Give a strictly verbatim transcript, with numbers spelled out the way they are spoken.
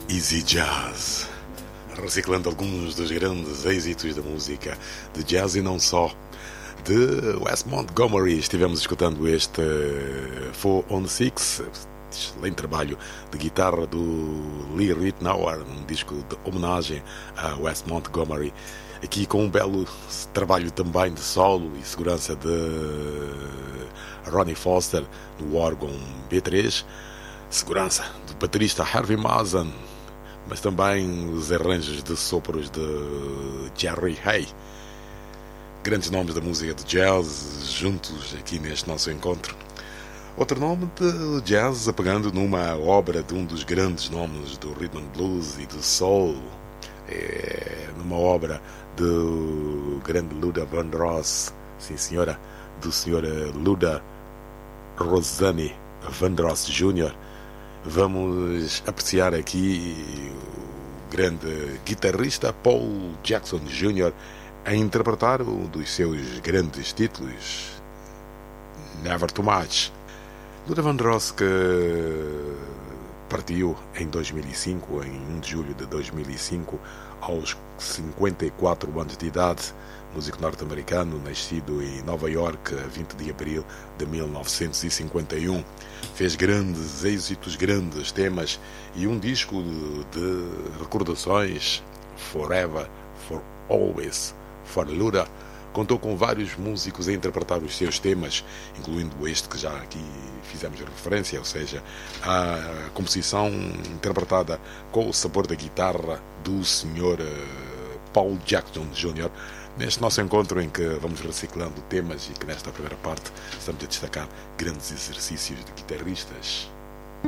Easy Jazz, reciclando alguns dos grandes êxitos da música de jazz e não só. De Wes Montgomery estivemos escutando este Four on Six, excelente trabalho de guitarra do Lee Ritenour, um disco de homenagem a Wes Montgomery, aqui com um belo trabalho também de solo e segurança de Ronnie Foster no órgão B três, segurança do baterista Harvey Mason, mas também os arranjos de sopros de Jerry Hay. Grandes nomes da música de jazz juntos aqui neste nosso encontro. Outro nome de jazz apegando numa obra de um dos grandes nomes do rhythm and blues e do soul, é numa obra do grande Luther Vandross, sim senhora, do senhor Luther Rosani Vandross Júnior Vamos apreciar aqui o grande guitarrista Paul Jackson Júnior a interpretar um dos seus grandes títulos, Never Too Much. Luther Vandross, que partiu em dois mil e cinco, em um de julho de dois mil e cinco, aos cinquenta e quatro anos de idade, músico norte-americano, nascido em Nova York a vinte de abril de mil novecentos e cinquenta e um. Fez grandes êxitos, grandes temas e um disco de recordações, Forever, For Always, For Luther. Contou com vários músicos a interpretar os seus temas, incluindo este que já aqui fizemos referência, ou seja, a composição interpretada com o sabor da guitarra do senhor Paul Jackson Júnior Neste nosso encontro em que vamos reciclando temas e que nesta primeira parte estamos a destacar grandes exercícios de guitarristas.